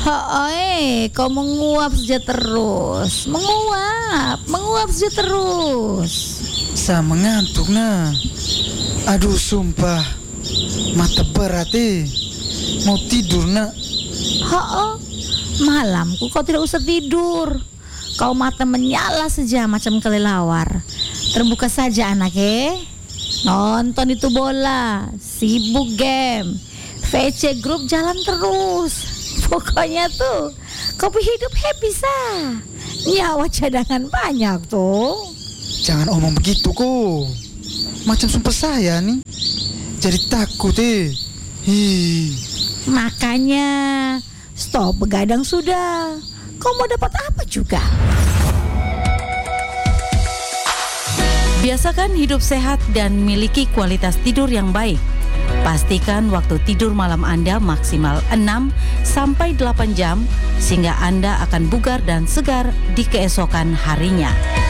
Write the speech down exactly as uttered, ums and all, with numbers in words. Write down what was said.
Hoi, kau menguap saja terus, menguap, menguap saja terus. Saya mengantuk nah. Aduh sumpah, mata berat eh. Mau tidur nak. Hoi, malamku kau tidak usah tidur. Kau mata menyala saja macam kelelawar. Terbuka saja anak eh. Nonton itu bola, sibuk game, V C Group jalan terus. Pokoknya tuh kau hidup happy sah. Nyawa cadangan banyak tuh. Jangan omong begitu kok. Macam sumpah saya nih. Jadi takut eh. Hi. Makanya stop begadang sudah. Kau mau dapat apa juga? Biasakan hidup sehat dan miliki kualitas tidur yang baik. Pastikan waktu tidur malam Anda maksimal enam sampai delapan jam sehingga Anda akan bugar dan segar di keesokan harinya.